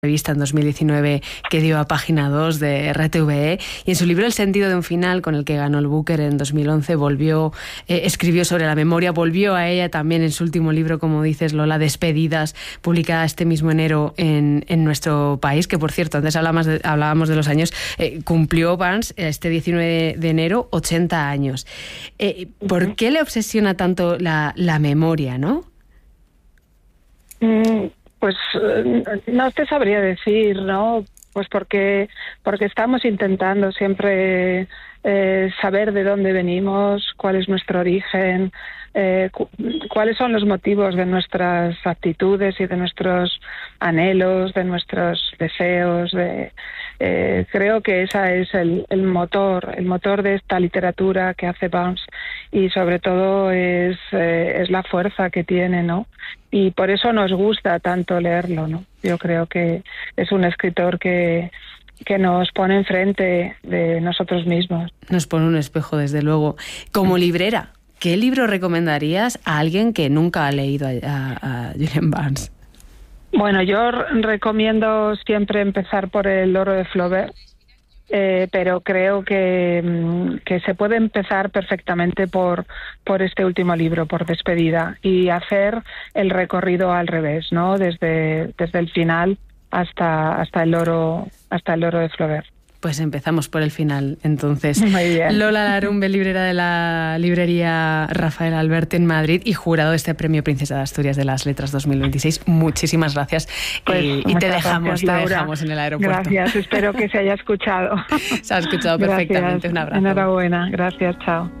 Revista en 2019 que dio a Página 2 de RTVE, y en su libro El sentido de un final, con el que ganó el Booker en 2011, escribió sobre la memoria, volvió a ella también en su último libro, como dices, Lola, Despedidas, publicada este mismo enero en nuestro país, que por cierto, antes hablábamos de los años, cumplió Barnes este 19 de enero 80 años. ¿Por qué le obsesiona tanto la memoria, no? Pues no te sabría decir, ¿no? Pues porque estamos intentando siempre saber de dónde venimos, cuál es nuestro origen, cuáles son los motivos de nuestras actitudes y de nuestros anhelos, de nuestros deseos. Creo que esa es el motor de esta literatura que hace Barnes, y sobre todo es la fuerza que tiene, ¿no? Y por eso nos gusta tanto leerlo, ¿no? Yo creo que es un escritor que nos pone enfrente de nosotros mismos. Nos pone un espejo, desde luego. Como librera, ¿qué libro recomendarías a alguien que nunca ha leído a Julian Barnes? Bueno, yo recomiendo siempre empezar por El oro de Flaubert, pero creo que se puede empezar perfectamente por este último libro, por Despedida, y hacer el recorrido al revés, ¿no? Desde el final hasta el oro de Flaubert. Pues empezamos por el final, entonces. Muy bien. Lola Larumbe, librera de la librería Rafael Alberti en Madrid y jurado de este Premio Princesa de Asturias de las Letras 2026. Muchísimas gracias. Pues y te dejamos en el aeropuerto. Gracias, espero que se haya escuchado. Se ha escuchado perfectamente. Gracias. Un abrazo. Enhorabuena, gracias, chao.